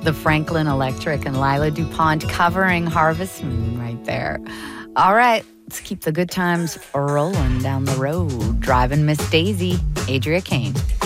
the Franklin Electric and Lila DuPont covering Harvest Moon right there. All right, let's keep the good times rolling down the road. Driving Miss Daisy, Adria Kane.